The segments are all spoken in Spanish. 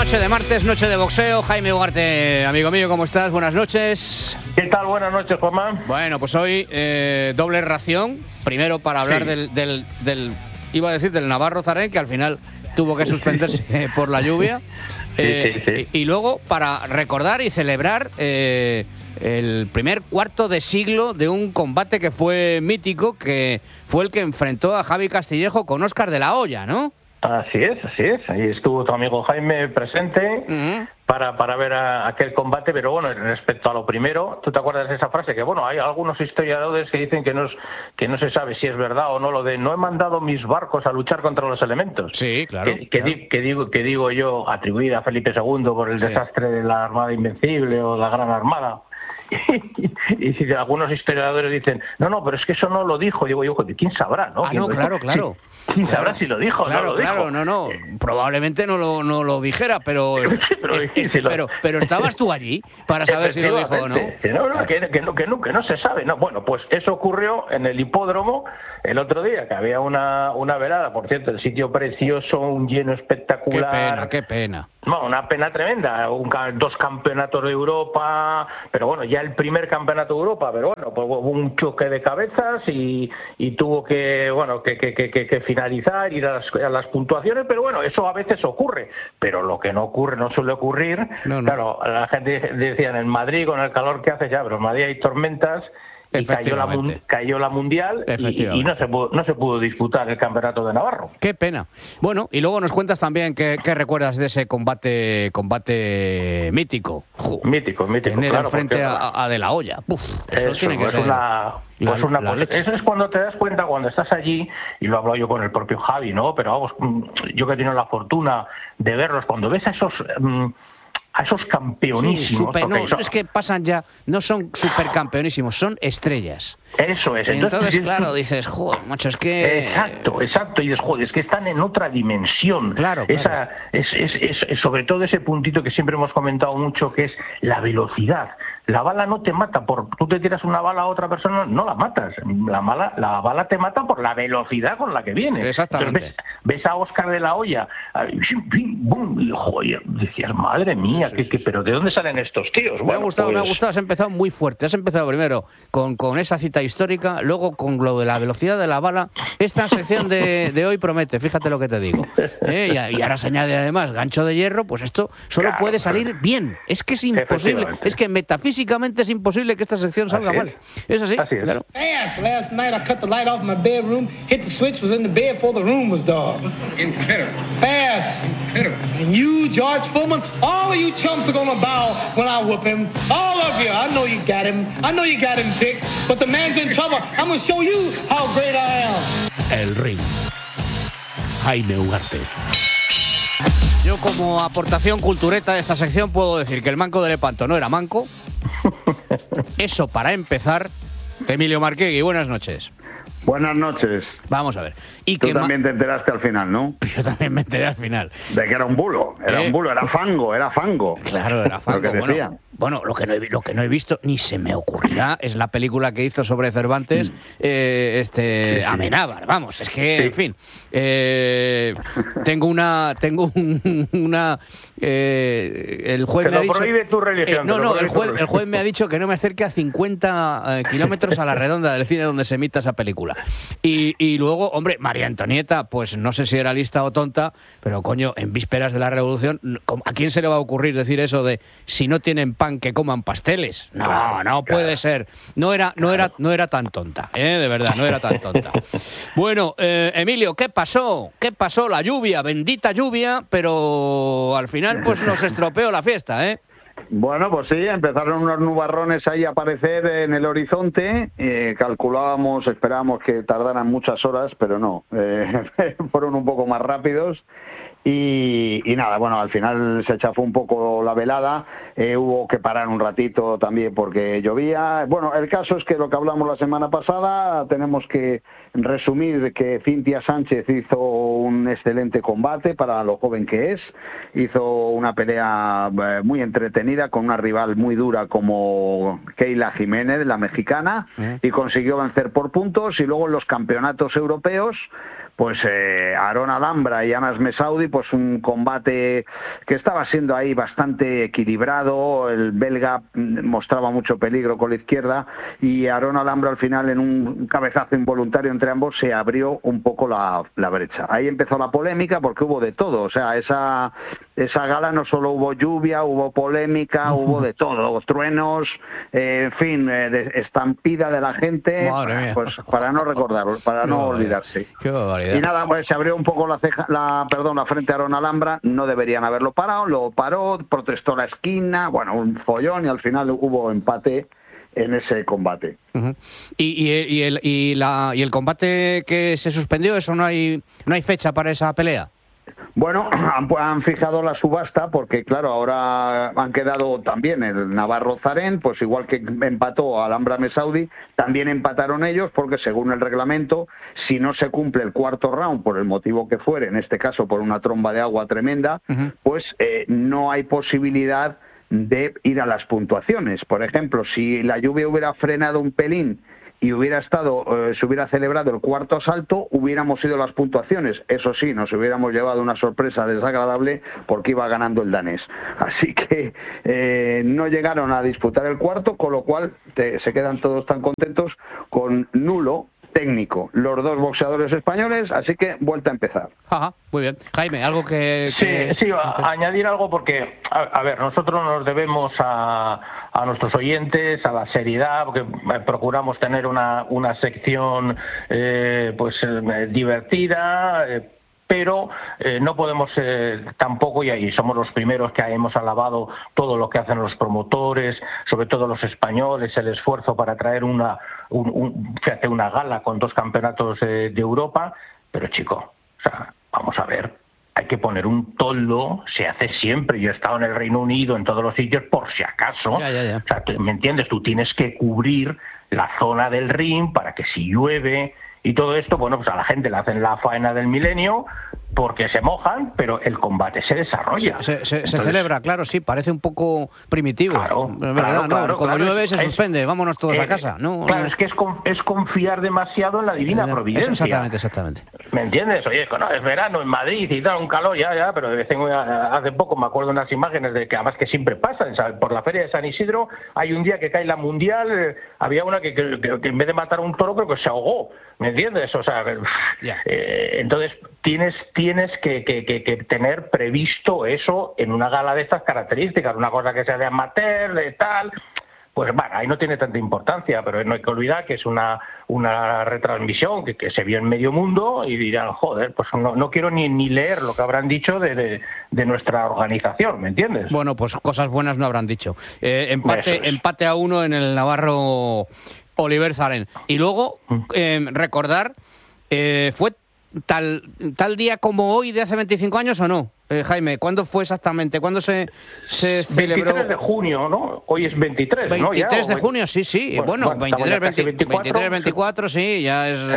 Noche de martes, noche de boxeo. Jaime Ugarte, amigo mío, ¿cómo estás? Buenas noches. ¿Qué tal? Buenas noches, Juanma. Bueno, pues hoy doble ración. Primero para hablar del iba a decir del Navarro Zarén, que al final tuvo que suspenderse por la lluvia. Y luego para recordar y celebrar el primer cuarto de siglo de un combate que fue mítico, que fue el que enfrentó a Javi Castillejo con Óscar de la Hoya, ¿no? Así es. Ahí estuvo tu amigo Jaime presente para ver aquel combate. Pero bueno, respecto a lo primero, ¿tú te acuerdas de esa frase? Que bueno, hay algunos historiadores que dicen que no se sabe si es verdad o no, lo de no he mandado mis barcos a luchar contra los elementos. Sí, claro. Que digo yo, atribuida a Felipe II por el desastre de la Armada Invencible o la Gran Armada. Y si algunos historiadores dicen, no, pero es que eso no lo dijo, digo yo, ¿quién sabrá? ¿No? Claro. ¿Quién sabrá si lo dijo? Claro, no. Probablemente no lo dijera, pero estabas tú allí para saber si lo dijo o no. Que no se sabe. No, bueno, pues eso ocurrió en el hipódromo el otro día, que había una velada, por cierto, el sitio precioso, un lleno espectacular. Qué pena. No, una pena tremenda, 2 campeonatos de Europa, pero bueno, ya el primer campeonato de Europa, pero bueno, pues hubo un choque de cabezas y tuvo que finalizar, ir a las puntuaciones, pero bueno, eso a veces ocurre, pero lo que no suele ocurrir, claro, la gente decía en Madrid con el calor que hace ya, pero en Madrid hay tormentas. Y cayó la Mundial y no se pudo disputar el Campeonato de Navarro. Qué pena. Bueno, y luego nos cuentas también qué recuerdas de ese combate mítico. Mítico. Tener claro, frente a De la Hoya. Eso tiene que ser eso es cuando te das cuenta, cuando estás allí, y lo hablo yo con el propio Javi, ¿no? Pero vamos, yo que he tenido la fortuna de verlos, cuando ves a esos campeonísimos. Es que pasan ya, no son supercampeonísimos, son estrellas. Eso es. Entonces claro, dices, joder, macho, es que... Exacto. Y dices, joder, es que están en otra dimensión. Claro. Es sobre todo ese puntito que siempre hemos comentado mucho, que es la velocidad. La bala no te mata tú te tiras una bala a otra persona, no la matas. La bala te mata por la velocidad con la que viene. Exactamente. Entonces, ves a Óscar de la Hoya, ¡bum! Y joder, decías, madre mía, pero ¿de dónde salen estos tíos? Me ha gustado, has empezado muy fuerte. Has empezado primero con esa cita histórica, luego con lo de la velocidad de la bala. Esta sección de hoy promete, fíjate lo que te digo. Y ahora se añade además gancho de hierro, pues esto solo puede salir bien. Es que es imposible, es que metafísicamente es imposible que esta sección salga mal. Es así, claro. Last night I cut the light off my bedroom, hit the switch, was in the bed before the room was dark. Incredible. Fast. Incredible. And you, George Foreman, all of you chumps are gonna bow when I whoop him. All of you. I know you got him. I know you got him picked. But the man's in trouble. I'm gonna show you how great I am. El Ring. Jaime Ugarte. Yo, como aportación cultureta de esta sección, puedo decir que el manco de Lepanto no era manco. Eso para empezar. Emilio Marquegui, buenas noches. Buenas noches. Vamos a ver. Tú también te enteraste al final, ¿no? Yo también me enteré al final. De que era un bulo, era fango. Claro, era fango. Lo que decían. Bueno, lo que no he visto, ni se me ocurrirá, es la película que hizo sobre Cervantes, Amenábar. Vamos, es que, en fin. Tengo una... el juez me ha dicho... prohíbe tu religión. El juez me ha dicho que no me acerque a 50 kilómetros a la redonda del cine donde se emita esa película. Y luego, hombre, María Antonieta, pues no sé si era lista o tonta, pero coño, en vísperas de la Revolución, ¿a quién se le va a ocurrir decir eso de si no tienen pan que coman pasteles? No puede ser. No era tan tonta, de verdad, no era tan tonta. Bueno, Emilio, ¿qué pasó? La lluvia, bendita lluvia, pero al final pues nos estropeó la fiesta, ¿eh? Bueno, pues sí, empezaron unos nubarrones ahí a aparecer en el horizonte. Esperábamos que tardaran muchas horas, pero no, fueron un poco más rápidos. Y nada, bueno, al final se chafó un poco la velada, hubo que parar un ratito también porque llovía. Bueno, el caso es que lo que hablamos la semana pasada, tenemos que resumir que Cintia Sánchez hizo un excelente combate para lo joven que es, hizo una pelea muy entretenida con una rival muy dura como Keyla Jiménez, la mexicana, y consiguió vencer por puntos. Y luego en los campeonatos europeos, pues Aarón Alhambra y Anas Messaoudi, pues un combate que estaba siendo ahí bastante equilibrado. El belga mostraba mucho peligro con la izquierda y Aarón Alhambra al final, en un cabezazo involuntario entre ambos, se abrió un poco la brecha. Ahí empezó la polémica porque hubo de todo. O sea, esa gala no solo hubo lluvia, hubo polémica, hubo de todo, truenos, en fin, estampida de la gente, pues para no recordarlo, para no olvidarse. Qué barbaridad. Y nada, pues se abrió un poco la frente a Aarón Alhambra, no deberían haberlo parado, lo paró, protestó la esquina, bueno, un follón, y al final hubo empate en ese combate. ¿Y el combate que se suspendió, eso no hay fecha para esa pelea? Bueno, han fijado la subasta porque, claro, ahora han quedado también el Navarro Zarén, pues igual que empató Alhambra Messaoudi, también empataron ellos porque, según el reglamento, si no se cumple el cuarto round, por el motivo que fuere, en este caso por una tromba de agua tremenda, pues no hay posibilidad de ir a las puntuaciones. Por ejemplo, si la lluvia hubiera frenado un pelín y se hubiera celebrado el cuarto asalto, hubiéramos ido a las puntuaciones. Eso sí, nos hubiéramos llevado una sorpresa desagradable porque iba ganando el danés. Así que no llegaron a disputar el cuarto, con lo cual se quedan todos tan contentos con nulo técnico los dos boxeadores españoles, así que vuelta a empezar. Ajá, muy bien. Jaime, algo que... Sí, añadir algo porque, a ver, nosotros nos debemos a nuestros oyentes, a la seriedad, porque procuramos tener una sección divertida, pero no podemos tampoco, y ahí somos los primeros que hemos alabado todo lo que hacen los promotores, sobre todo los españoles, el esfuerzo para traer una gala con 2 campeonatos de Europa, pero chico, o sea, vamos a ver, hay que poner un toldo, se hace siempre, yo he estado en el Reino Unido, en todos los sitios, por si acaso, Ya. O sea, ¿me entiendes? Tú tienes que cubrir la zona del ring para que si llueve y todo esto, bueno, pues a la gente le hacen la faena del milenio porque se mojan, pero el combate se desarrolla. Se celebra, claro, sí, parece un poco primitivo. Claro, es verdad, claro, como llueve se suspende, vámonos todos a casa. Claro, es que es confiar demasiado en la divina providencia. Exactamente. ¿Me entiendes? Oye, no, es verano en Madrid y tal, un calor, ya, pero hace poco me acuerdo unas imágenes de que además que siempre pasan, ¿sabes? Por la feria de San Isidro hay un día que cae la mundial, había una que en vez de matar a un toro creo que se ahogó, ¿me entiendes? O sea, entonces tienes que tener previsto eso en una gala de estas características, una cosa que sea de amateur, de tal. Pues bueno, ahí no tiene tanta importancia, pero no hay que olvidar que es una retransmisión que se vio en medio mundo y dirán, joder, pues no quiero ni leer lo que habrán dicho de nuestra organización, ¿me entiendes? Bueno, pues cosas buenas no habrán dicho. Empate a 1 en el Navarro Oliver Zarén. Y luego, recordar, ¿fue tal día como hoy de hace 25 años o no? Jaime, ¿cuándo fue exactamente? ¿Cuándo se celebró? 23 de junio, ¿no? Hoy es 23, 23 de junio, sí. Bueno, 23, 24, sí,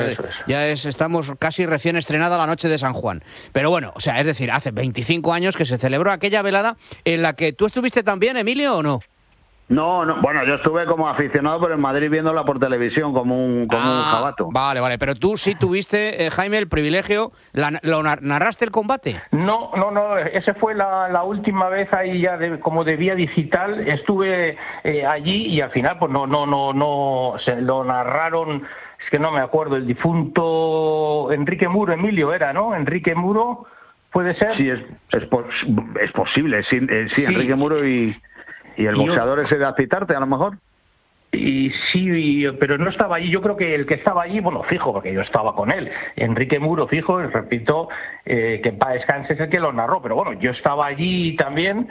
estamos casi recién estrenada la noche de San Juan. Pero bueno, o sea, es decir, hace 25 años que se celebró aquella velada en la que tú estuviste también, Emilio, ¿o no? No, bueno, yo estuve como aficionado, pero en Madrid viéndola por televisión como un jabato. Vale, pero tú sí tuviste, Jaime, el privilegio, ¿lo narraste el combate? No, esa fue la última vez ahí ya como de vía digital, estuve allí y al final pues no, se lo narraron, es que no me acuerdo, el difunto Enrique Muro, Emilio era, ¿no? Enrique Muro, ¿puede ser? Sí, es posible, sí, Enrique Muro y el boxeador ese de Acitarte, a lo mejor. Y sí, pero no estaba allí. Yo creo que el que estaba allí, bueno, fijo, porque yo estaba con él. Enrique Muro, fijo, repito, que en paz descanse es el que lo narró. Pero bueno, yo estaba allí también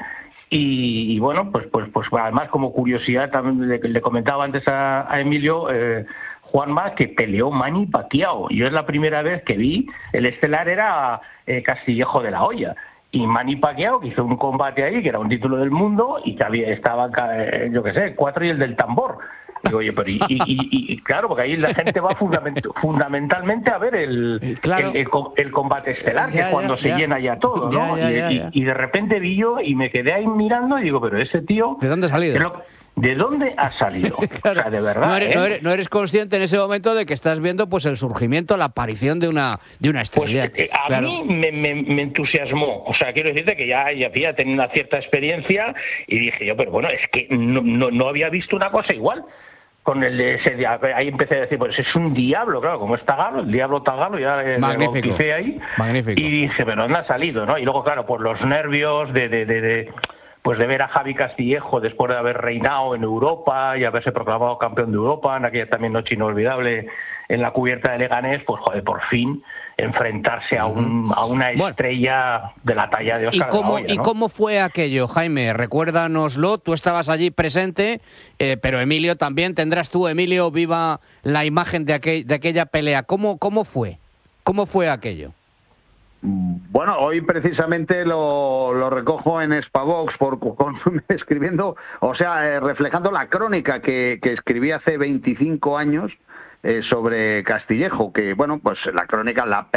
y bueno, pues además como curiosidad también le comentaba antes a Emilio, Juanma, que peleó Manny Pacquiao. Yo es la primera vez que vi, el estelar era Castillejo de la Hoya. Y Manny Pacquiao, que hizo un combate ahí, que era un título del mundo, y que estaba, yo qué sé, 4 y el del tambor. Digo, oye, pero y claro, porque ahí la gente va fundamentalmente a ver el combate estelar, que es cuando se llena ya todo, ¿no? Y de repente vi yo y me quedé ahí mirando y digo, pero ese tío... ¿De dónde ha salido? ¿de dónde ha salido? Claro, o sea, de verdad. No eres consciente en ese momento de que estás viendo pues el surgimiento, la aparición de una estrella. Pues, a mí me entusiasmó. O sea, quiero decirte que ya había tenido una cierta experiencia y dije yo, pero bueno, es que no había visto una cosa igual. Con ahí empecé a decir, pues es un diablo, claro, como es Tagalo, el diablo Tagalo, ya le bauticé ahí. Magnífico. Y dije, pero ¿dónde ha salido? ¿No? Y luego, claro, por los nervios pues de ver a Javi Castillejo después de haber reinado en Europa y haberse proclamado campeón de Europa en aquella también noche inolvidable en la cubierta de Leganés, pues joder, por fin enfrentarse a una estrella de la talla de Óscar de la Hoya, ¿no? ¿Y cómo fue aquello, Jaime? Recuérdanoslo, tú estabas allí presente, pero Emilio también, tendrás tú, Emilio, viva la imagen de aquella pelea. ¿Cómo fue? ¿Cómo fue aquello? Bueno, hoy precisamente lo recojo en Spavox escribiendo, o sea, reflejando la crónica que escribí hace 25 años sobre Castillejo, que bueno, pues la crónica, la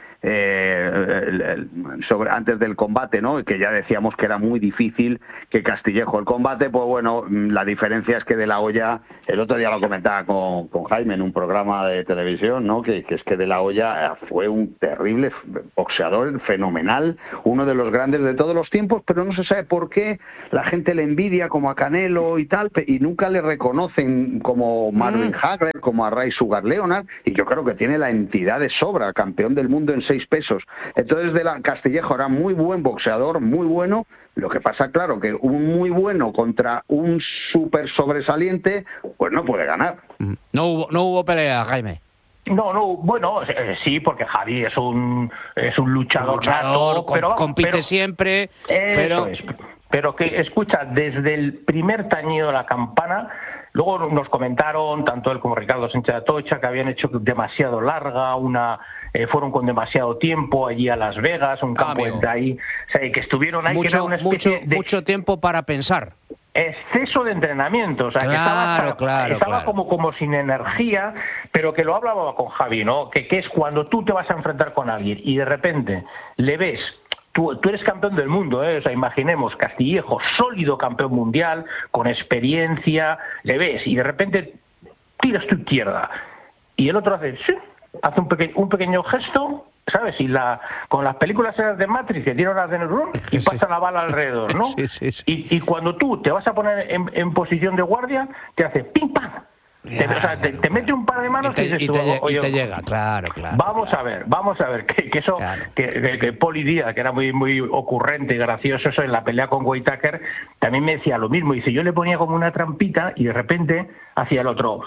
sobre antes del combate, ¿no? Que ya decíamos que era muy difícil que Castillejo el combate, pues bueno, la diferencia es que De la Hoya, el otro día lo comentaba con Jaime en un programa de televisión, ¿no? Que es que De la Hoya fue un terrible boxeador, fenomenal, uno de los grandes de todos los tiempos, pero no se sabe por qué la gente le envidia como a Canelo y tal, y nunca le reconocen como Marvin Hagler, como a Ray Sugar Leonard, y yo creo que tiene la entidad de sobra, campeón del mundo en 6 pesos. Entonces Castillejo era muy buen boxeador, muy bueno. Lo que pasa, claro, que un muy bueno contra un súper sobresaliente, pues no puede ganar. No hubo pelea, Jaime. No, bueno, sí, porque Javi es un luchador nato, pero compite siempre, pero que escucha, desde el primer tañido de la campana. Luego nos comentaron, tanto él como Ricardo Sánchez Atocha, que habían hecho demasiado larga, fueron con demasiado tiempo allí a Las Vegas, un campo de ahí, o sea, que estuvieron ahí, que era una especie mucho tiempo para pensar. Exceso de entrenamiento, o sea, claro, que estaba como sin energía, pero que lo hablaba con Javi, ¿no? Que es cuando tú te vas a enfrentar con alguien y de repente le ves. Tú eres campeón del mundo, o sea, imaginemos, Castillejo, sólido campeón mundial, con experiencia, le ves, y de repente tiras tu izquierda, y el otro hace un pequeño gesto, ¿sabes? Y con las películas de Matrix, que tiran las de Neuron y pasa la bala alrededor, ¿no? Sí. Y cuando tú te vas a poner en posición de guardia, te hace pim, pam. Te mete un par de manos y te llega, claro. Vamos a ver, que eso, claro. que Poli Díaz, que era muy, muy ocurrente y gracioso, eso en la pelea con Whittaker, también me decía lo mismo. Dice, yo le ponía como una trampita y de repente hacía el otro.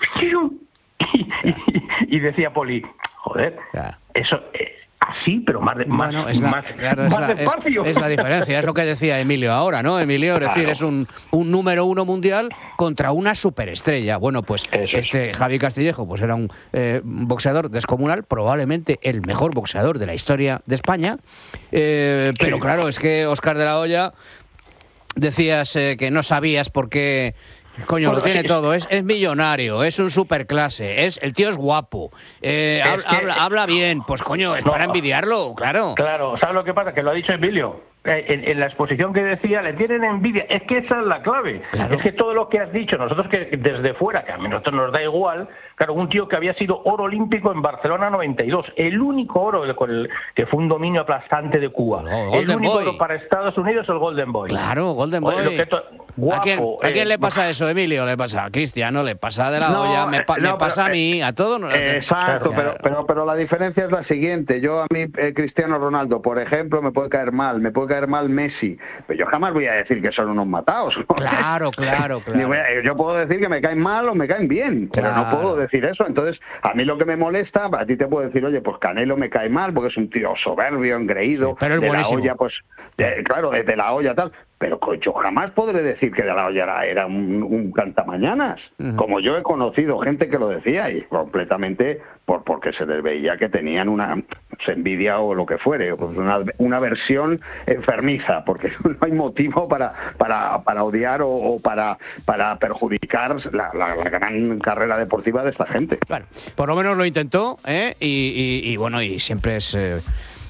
Y decía Poli, joder, claro. Eso... así, pero más despacio. Es la diferencia, es lo que decía Emilio ahora, ¿no? Emilio, es decir, es un número 1 mundial contra una superestrella. Bueno, pues Javi Castillejo pues era un boxeador descomunal, probablemente el mejor boxeador de la historia de España, pero claro, es que Óscar de la Hoya, decías que no sabías por qué... Coño, lo tiene todo, es millonario, es un superclase, el tío es guapo, habla bien, pues coño, es para envidiarlo, claro. Claro, ¿sabes lo que pasa? Que lo ha dicho Emilio, en la exposición que decía, le tienen envidia, es que esa es la clave, claro. Es que todo lo que has dicho, nosotros que desde fuera, que a nosotros nos da igual, claro, un tío que había sido oro olímpico en Barcelona 92, el único oro que fue un dominio aplastante de Cuba, el único oro para Estados Unidos, el Golden Boy. Claro, Golden Boy. Guapo, ¿A quién le pasa eso, Emilio? Le pasa a Cristiano, le pasa a De la Hoya, me pasa a mí, a todos. Exacto, pero la diferencia es la siguiente. Yo a mí, Cristiano Ronaldo, por ejemplo, me puede caer mal Messi, pero yo jamás voy a decir que son unos matados. Claro. Yo puedo decir que me caen mal o me caen bien, pero no puedo decir eso. Entonces, a mí lo que me molesta, a ti te puedo decir, oye, pues Canelo me cae mal porque es un tío soberbio, engreído, sí, pero es buenísimo. De la Hoya, pues, claro, de la Olla tal. Pero yo jamás podré decir que De la Hoya era un cantamañanas, como yo he conocido gente que lo decía, y completamente porque se les veía que tenían una envidia o lo que fuere, una versión enfermiza, porque no hay motivo para odiar o para perjudicar la gran carrera deportiva de esta gente. Bueno, por lo menos lo intentó, y bueno, y siempre es...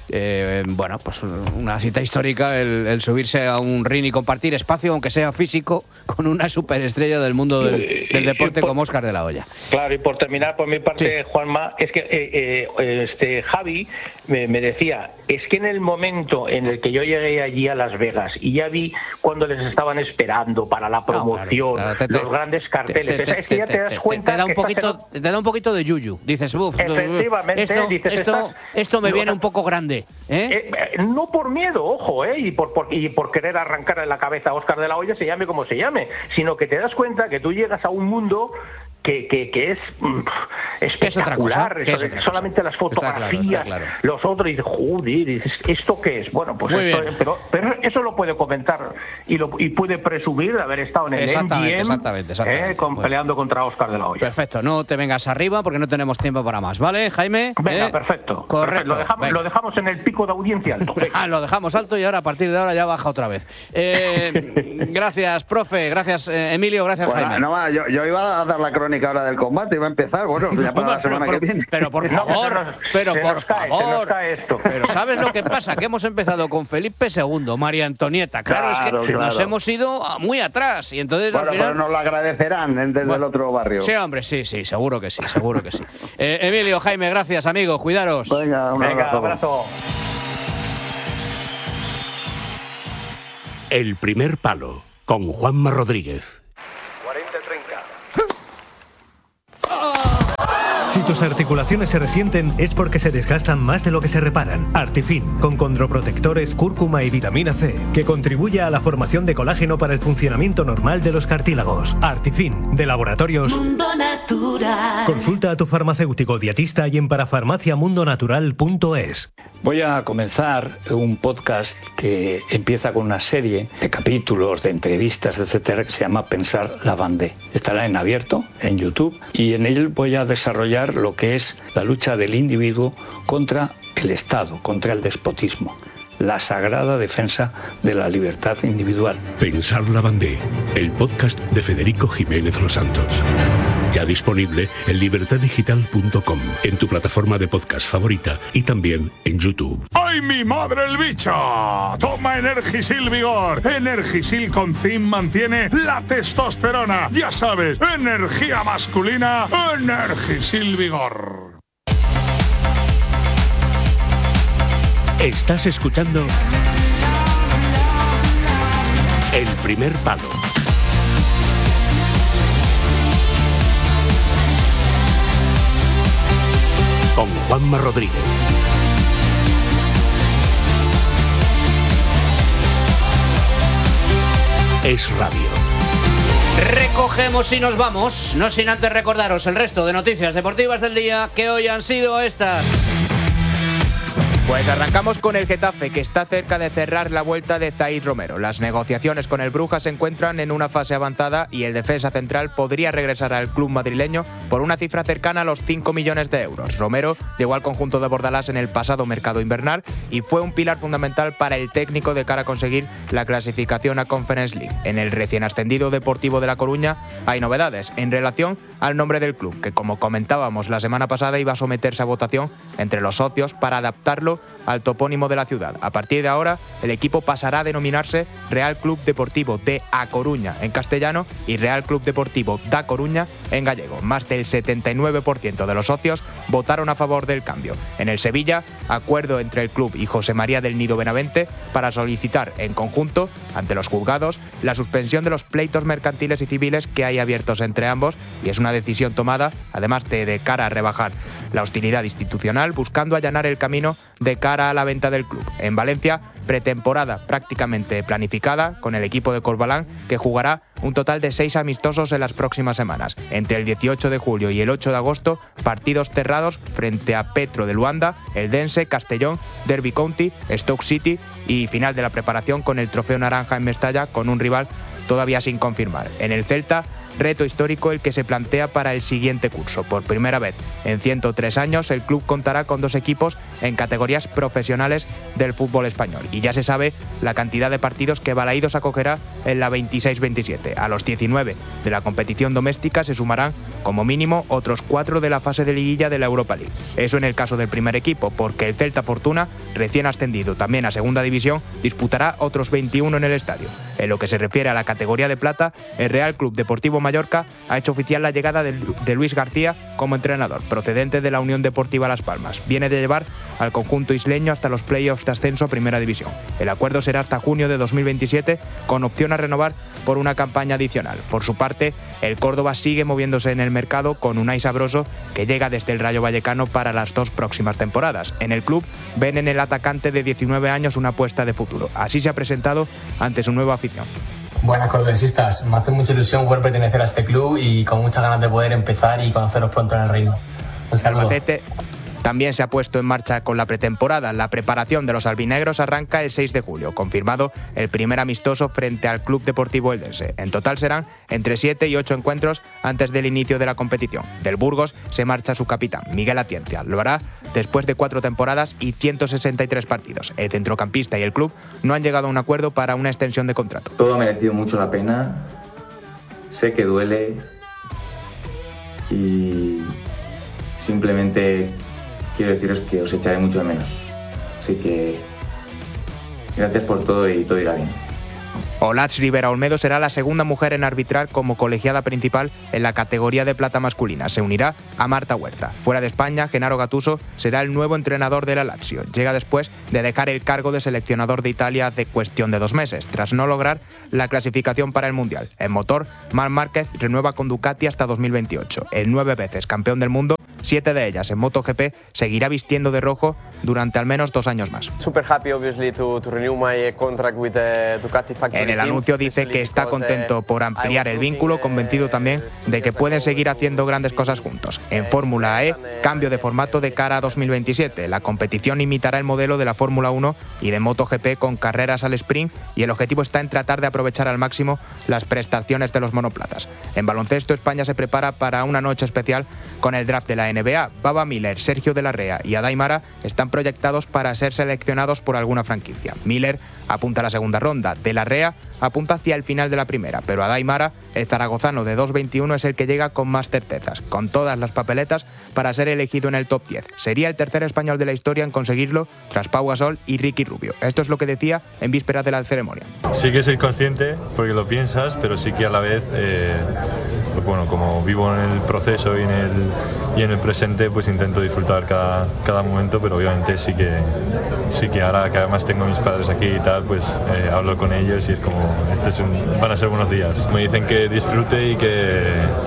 Bueno, pues una cita histórica el subirse a un ring y compartir espacio, aunque sea físico, con una superestrella del mundo del deporte como Óscar de la Hoya. Claro, y por terminar por mi parte, sí. Juanma, es que Javi me decía, es que en el momento en el que yo llegué allí a Las Vegas y ya vi cuando les estaban esperando para la promoción, los grandes carteles, es que ya te das cuenta te da un poquito de yuyu. Dices, efectivamente, esto me viene un poco grande. No por miedo, ojo, y por querer arrancar en la cabeza a Óscar de la Hoya, se llame como se llame, sino que te das cuenta que tú llegas a un mundo que es espectacular, solamente las fotografías, claro. Los otros, y dices, joder, ¿esto qué es? Bueno, pues esto, pero eso lo puede comentar y puede presumir de haber estado en el MGM peleando contra Óscar de la Hoya. Perfecto, no te vengas arriba porque no tenemos tiempo para más, ¿vale, Jaime? Venga, perfecto. Correcto. Lo dejamos en el pico de audiencia alto. Lo dejamos alto y ahora a partir de ahora ya baja otra vez. Gracias, profe, gracias, Emilio, gracias, Jaime. No, yo iba a dar la crónica ahora del combate, iba a empezar, bueno, ya para la semana que viene. Pero por favor, pero ¿sabes lo que pasa? Que hemos empezado con Felipe II, María Antonieta, claro, nos hemos ido muy atrás y entonces al final... pero nos lo agradecerán desde el otro barrio. Sí, hombre, sí, seguro que sí. Emilio, Jaime, gracias, amigos, cuidaros. Venga, un abrazo. El primer palo, con Juanma Rodríguez. 40-30. Si tus articulaciones se resienten es porque se desgastan más de lo que se reparan. Artifin, con condroprotectores, cúrcuma y vitamina C, que contribuye a la formación de colágeno para el funcionamiento normal de los cartílagos. Artifin, de Laboratorios Mundo Natural. Consulta a tu farmacéutico dietista y en parafarmaciamundonatural.es. Voy a comenzar un podcast que empieza con una serie de capítulos, de entrevistas, etcétera, que se llama Pensar Lavandé. Estará en abierto, en YouTube, y en él voy a desarrollar lo que es la lucha del individuo contra el Estado, contra el despotismo, la sagrada defensa de la libertad individual. Pensar Lavandé, el podcast de Federico Jiménez Los Santos. Ya disponible en libertaddigital.com, en tu plataforma de podcast favorita y también en YouTube. ¡Ay, mi madre el bicho! Toma Energisil Vigor. Energisil con zinc mantiene la testosterona. Ya sabes, energía masculina, Energisil Vigor. Estás escuchando El Primer Palo. Con Juanma Rodríguez. Es radio. Recogemos y nos vamos, no sin antes recordaros el resto de noticias deportivas del día, que hoy han sido estas. Pues arrancamos con el Getafe, que está cerca de cerrar la vuelta de Zaid Romero. Las negociaciones con el Brujas se encuentran en una fase avanzada y el defensa central podría regresar al club madrileño por una cifra cercana a los 5 millones de euros. Romero llegó al conjunto de Bordalás en el pasado mercado invernal y fue un pilar fundamental para el técnico de cara a conseguir la clasificación a Conference League. En el recién ascendido Deportivo de La Coruña hay novedades en relación al nombre del club, que como comentábamos la semana pasada iba a someterse a votación entre los socios para adaptarlo al topónimo de la ciudad. A partir de ahora, el equipo pasará a denominarse Real Club Deportivo de A Coruña en castellano y Real Club Deportivo da Coruña en gallego. Más del 79% de los socios votaron a favor del cambio. En el Sevilla, acuerdo entre el club y José María del Nido Benavente para solicitar en conjunto, ante los juzgados, la suspensión de los pleitos mercantiles y civiles que hay abiertos entre ambos, y es una decisión tomada, además de cara a rebajar la hostilidad institucional, buscando allanar el camino de cara a la venta del club. En Valencia, pretemporada prácticamente planificada con el equipo de Corbalán, que jugará un total de 6 amistosos en las próximas semanas. Entre el 18 de julio y el 8 de agosto, partidos cerrados frente a Petro de Luanda, Eldense, Castellón, Derby County, Stoke City y final de la preparación con el Trofeo Naranja en Mestalla, con un rival todavía sin confirmar. En el Celta, reto histórico el que se plantea para el siguiente curso. Por primera vez en 103 años, el club contará con 2 equipos en categorías profesionales del fútbol español. Y ya se sabe la cantidad de partidos que Balaídos acogerá en la 26-27. A los 19 de la competición doméstica se sumarán como mínimo otros 4 de la fase de liguilla de la Europa League. Eso en el caso del primer equipo, porque el Celta Fortuna, recién ascendido también a Segunda División, disputará otros 21 en el estadio. En lo que se refiere a la categoría de plata, el Real Club Deportivo Mallorca ha hecho oficial la llegada de Luis García como entrenador, procedente de la Unión Deportiva Las Palmas. Viene de llevar al conjunto isleño hasta los playoffs de ascenso a Primera División. El acuerdo será hasta junio de 2027, con opción a renovar por una campaña adicional. Por su parte, el Córdoba sigue moviéndose en el mercado con Unai Sabroso, que llega desde el Rayo Vallecano para las 2 próximas temporadas. En el club ven en el atacante de 19 años una apuesta de futuro. Así se ha presentado ante su nueva afición. Buenas cordobesistas, me hace mucha ilusión poder pertenecer a este club y con muchas ganas de poder empezar y conoceros pronto en el reino. Un saludo. Albacete también se ha puesto en marcha con la pretemporada. La preparación de los albinegros arranca el 6 de julio, confirmado el primer amistoso frente al Club Deportivo Eldense. En total serán entre 7 y 8 encuentros antes del inicio de la competición. Del Burgos se marcha su capitán, Miguel Atienza. Lo hará después de 4 temporadas y 163 partidos. El centrocampista y el club no han llegado a un acuerdo para una extensión de contrato. Todo ha merecido mucho la pena, sé que duele y simplemente quiero deciros que os echaré mucho de menos. Así que gracias por todo y todo irá bien. Olatz Rivera Olmedo será la segunda mujer en arbitrar como colegiada principal en la categoría de plata masculina. Se unirá a Marta Huerta. Fuera de España, Gennaro Gattuso será el nuevo entrenador de la Lazio. Llega después de dejar el cargo de seleccionador de Italia hace cuestión de 2 meses, tras no lograr la clasificación para el Mundial. En motor, Marc Márquez renueva con Ducati hasta 2028. El 9 veces campeón del mundo, 7 de ellas en MotoGP, seguirá vistiendo de rojo durante al menos 2 años más. En el anuncio dice que está contento por ampliar el vínculo, convencido también de que pueden seguir haciendo grandes cosas juntos. En Fórmula E, cambio de formato de cara a 2027. La competición imitará el modelo de la Fórmula 1 y de MotoGP con carreras al sprint, y el objetivo está en tratar de aprovechar al máximo las prestaciones de los monoplazas. En baloncesto, España se prepara para una noche especial con el draft de la NBA. Baba Miller, Sergio de la Rea y Adai Mara están proyectados para ser seleccionados por alguna franquicia. Miller apunta a la segunda ronda, de la Rea apunta hacia el final de la primera, pero Adai Mara, el zaragozano de 2.21, es el que llega con más certezas, con todas las papeletas para ser elegido en el top 10. Sería el tercer español de la historia en conseguirlo, tras Pau Gasol y Ricky Rubio. Esto es lo que decía en vísperas de la ceremonia. Sí que soy consciente, porque lo piensas, pero sí que a la vez, bueno, como vivo en el proceso y en el presente, pues intento disfrutar cada momento, pero obviamente sí que ahora que además tengo a mis padres aquí y tal, pues hablo con ellos y es como, van a ser buenos días. Me dicen que disfrute y que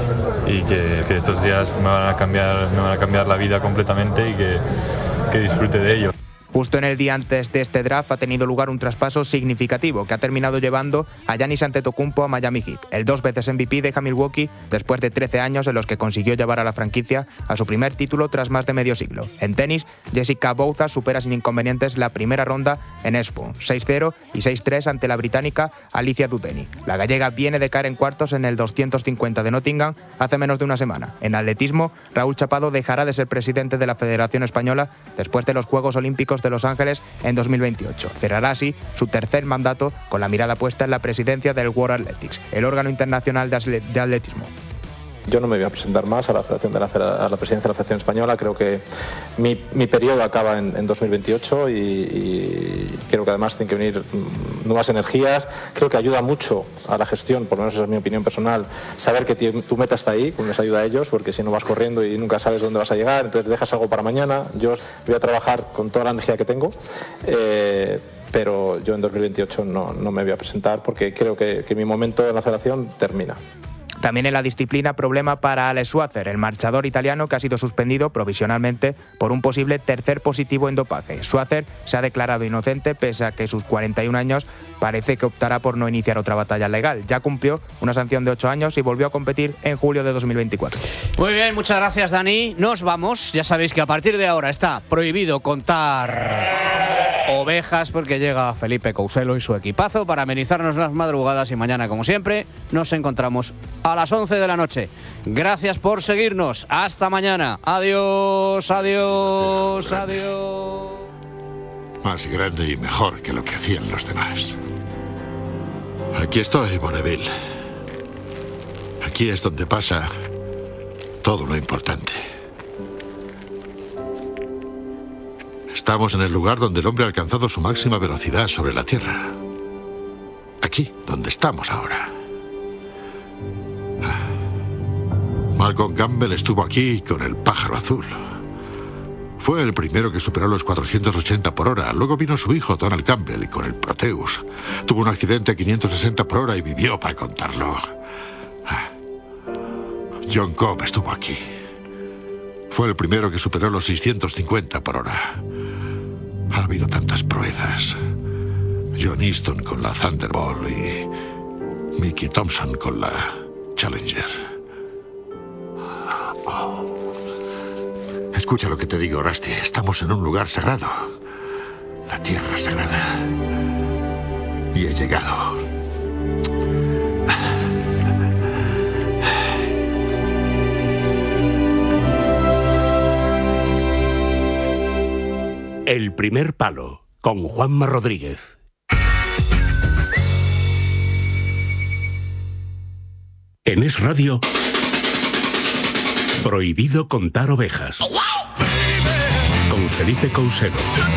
estos días me van a cambiar la vida completamente y que disfrute de ello. Justo en el día antes de este draft ha tenido lugar un traspaso significativo que ha terminado llevando a Giannis Antetokounmpo a Miami Heat. El 2 veces MVP deja Milwaukee después de 13 años en los que consiguió llevar a la franquicia a su primer título tras más de medio siglo. En tenis, Jessica Bouza supera sin inconvenientes la primera ronda en Eastbourne, 6-0 y 6-3 ante la británica Alicia Dudeni. La gallega viene de caer en cuartos en el 250 de Nottingham hace menos de una semana. En atletismo, Raúl Chapado dejará de ser presidente de la Federación Española después de los Juegos Olímpicos de Los Ángeles en 2028. Cerrará así su tercer mandato con la mirada puesta en la presidencia del World Athletics, el órgano internacional de atletismo. Yo no me voy a presentar más a la presidencia de la Federación Española. Creo que mi periodo acaba en 2028 y creo que además tienen que venir nuevas energías. Creo que ayuda mucho a la gestión, por lo menos esa es mi opinión personal, saber que tu meta está ahí, pues les ayuda a ellos, porque si no vas corriendo y nunca sabes dónde vas a llegar, entonces dejas algo para mañana. Yo voy a trabajar con toda la energía que tengo. Pero yo en 2028 no me voy a presentar porque creo que mi momento en la federación termina. También en la disciplina, problema para Alex Schwarzer, el marchador italiano que ha sido suspendido provisionalmente por un posible tercer positivo en dopaje. Schwarzer se ha declarado inocente pese a que sus 41 años parece que optará por no iniciar otra batalla legal. Ya cumplió una sanción de 8 años y volvió a competir en julio de 2024. Muy bien, muchas gracias, Dani. Nos vamos. Ya sabéis que a partir de ahora está prohibido contar ovejas, porque llega Felipe Couselo y su equipazo para amenizarnos las madrugadas, y mañana, como siempre, nos encontramos a las 11 de la noche. Gracias por seguirnos. Hasta mañana. Adiós, adiós, adiós. Más grande y mejor que lo que hacían los demás. Aquí estoy, Bonneville. Aquí es donde pasa todo lo importante. Estamos en el lugar donde el hombre ha alcanzado su máxima velocidad sobre la Tierra. Aquí, donde estamos ahora. Malcolm Campbell estuvo aquí con el pájaro azul. Fue el primero que superó los 480 por hora. Luego vino su hijo, Donald Campbell, con el Proteus. Tuvo un accidente a 560 por hora y vivió para contarlo. John Cobb estuvo aquí. Fue el primero que superó los 650 por hora. Ha habido tantas proezas. John Easton con la Thunderbolt y Mickey Thompson con la Challenger. Escucha lo que te digo, Rusty. Estamos en un lugar sagrado. La tierra sagrada. Y he llegado. El primer palo, con Juanma Rodríguez. En Es Radio, prohibido contar ovejas. Con Felipe Couselo.